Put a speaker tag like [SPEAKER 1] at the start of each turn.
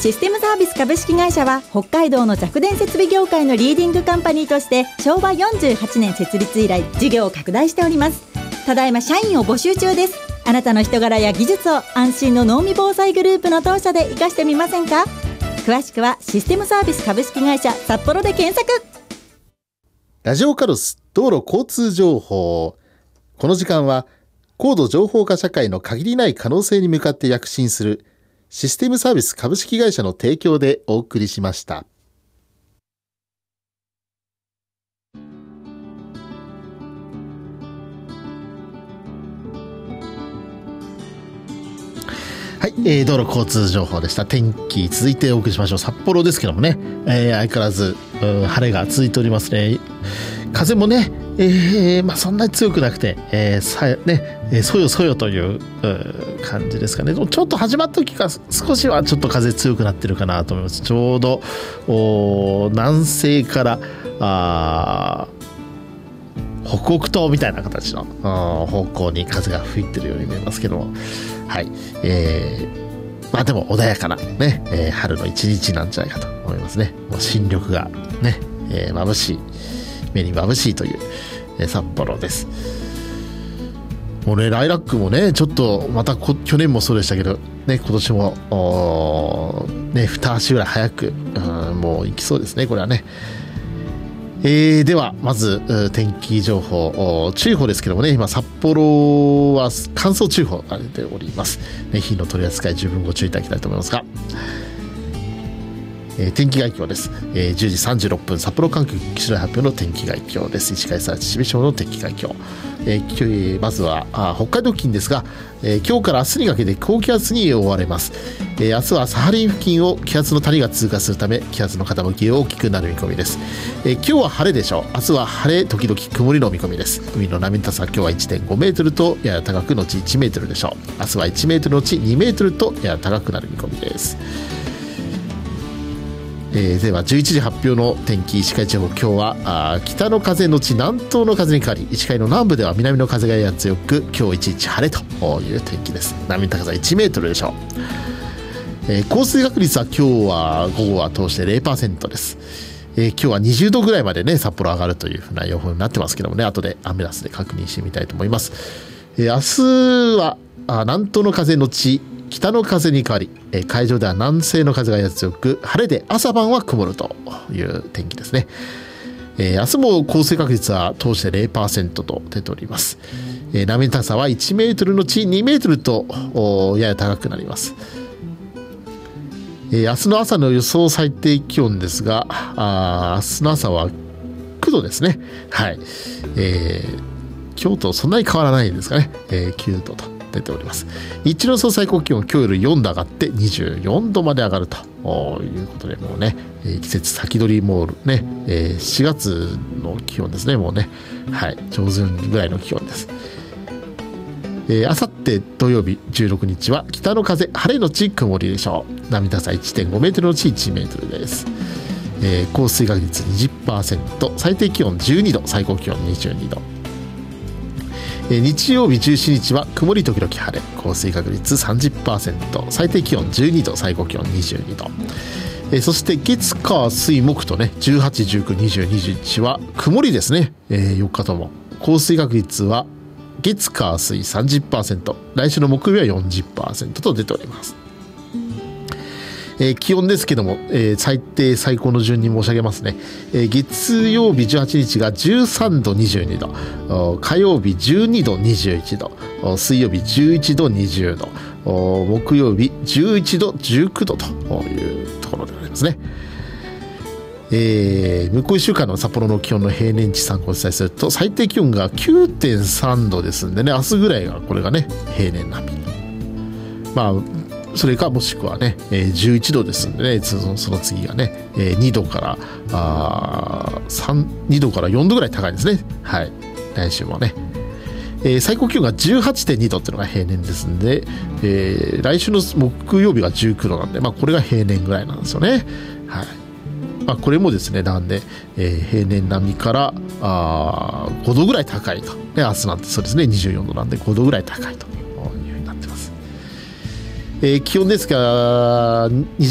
[SPEAKER 1] システムサービス株式会社は北海道の弱電設備業界のリーディングカンパニーとして昭和48年設立以来事業を拡大しております。ただいま社員を募集中です。あなたの人柄や技術を安心の濃味防災グループの当社で生かしてみませんか。詳しくはシステムサービス株式会社札幌で検索。
[SPEAKER 2] ラジオカルス道路交通情報。この時間は高度情報化社会の限りない可能性に向かって躍進するシステムサービス株式会社の提供でお送りしました。はい、道路交通情報でした。天気続いてお送りしましょう。札幌ですけどもね、相変わらず晴れが続いておりますね。風もね、そんなに強くなくて、そよそよという感じですかね。ちょっと始まった時から少しはちょっと風強くなってるかなと思います。ちょうど南西から北北東みたいな形の方向に風が吹いてるように見えますけども、はい、でも穏やかなね、春の一日なんじゃないかと思いますね。もう新緑がね、眩しい、目に眩しいという、札幌です。もうね、ライラックもね、ちょっとまた去年もそうでしたけどね、今年も二足ぐらい早くもう行きそうですね、これはね。ではまず天気情報、注意報ですけどもね、今札幌は乾燥注意報が出ております、火の取り扱い十分ご注意いただきたいと思いますが、天気概況です。10時36分札幌管区気象台発表の天気概況です。石川さちびしょの天気概況、まずは北海道付近ですが、今日から明日にかけて高気圧に覆われます。明日はサハリン付近を気圧の谷が通過するため気圧の傾きが大きくなる見込みです。今日は晴れでしょう。明日は晴れ時々曇りの見込みです。海の波の高さは今日は 1.5 メートルとやや高くのち1メートルでしょう。明日は1メートルのち2メートルとやや高くなる見込みです。では11時発表の天気、石川地方、今日は北の風のち南東の風に変わり、石川の南部では南の風がやや強く、今日一日晴れという天気です。波の高さ1メートルでしょう。降水確率は今日は午後は通して 0% です。今日は20度ぐらいまでね、札幌上がるというふうな予報になってますけどもね、後でアメダスで確認してみたいと思います。明日は南東の風のち北の風に変わり、海上では南西の風がやや強く、晴れで朝晩は曇るという天気ですね。明日も降水確率は通して 0% と出ております。波の高さは1メートルのち2メートルとやや高くなります。明日の朝の予想最低気温ですが、明日の朝は9度ですね。はい、今日とそんなに変わらないですかね。9度と出ております。日中の予想最高気温、今日より4度上がって24度まで上がるということで、もうね、季節先取りもうね、4月の気温ですね。もうね、はい、上旬ぐらいの気温です。あさって土曜日16日は北の風、晴れのち曇りでしょう。波高さ 1.5 メートルのち1メートルです。降水確率 20%、 最低気温12度、最高気温22度。日曜日17日は曇り時々晴れ、降水確率 30%、 最低気温12度、最高気温22度。そして月火水木とね、18、19、20、21は曇りですね。4日とも降水確率は月火水 30%、 来週の木曜日は 40% と出ております。気温ですけども、最低最高の順に申し上げますね。月曜日18日が13度22度、火曜日12度21度、水曜日11度20度、木曜日11度19度というところでありますね。向こう1週間の札幌の気温の平年値参考にお伝えすると、最低気温が 9.3 度ですんでね、明日ぐらいがこれがね平年並み、それかもしくはね、11度ですんでね、その次がね、2度から2度から4度ぐらい高いですね。はい、来週もね、最高気温が 18.2 度っていうのが平年ですんで、来週の木曜日が19度なんで、これが平年ぐらいなんですよね。はい、これもですね、なんで、平年並みから5度ぐらい高いと、明日なんてそうですね、24度なんで5度ぐらい高いというふうになってます。気温ですが